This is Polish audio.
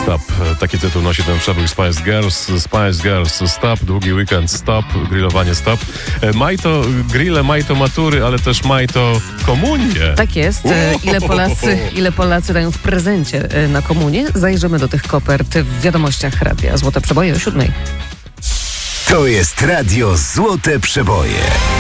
Stop. Taki tytuł nosi ten przebój Spice Girls. Spice Girls Stop, długi weekend Stop, grillowanie Stop. Majto grille, majto matury, ale też majto komunie. Tak jest. Ile Polacy dają w prezencie na komunię? Zajrzymy do tych kopert w wiadomościach radia Złote Przeboje o 7:00. To jest Radio Złote Przeboje.